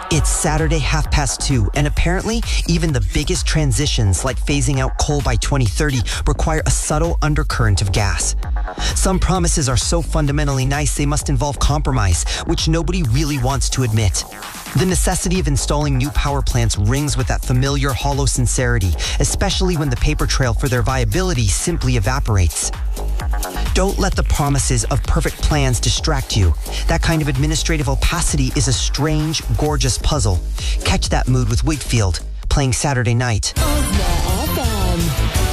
It's Saturday 2:30, and apparently even the biggest transitions like phasing out coal by 2030 require a subtle undercurrent of gas. Some promises are so fundamentally nice they must involve compromise, which nobody really wants to admit. The necessity of installing new power plants rings with that familiar hollow sincerity, especially when the paper trail for their viability simply evaporates. Don't let the promises of perfect plans distract you. That kind of administrative opacity is a strange, gorgeous puzzle. Catch that mood with Wigfield, playing Saturday night.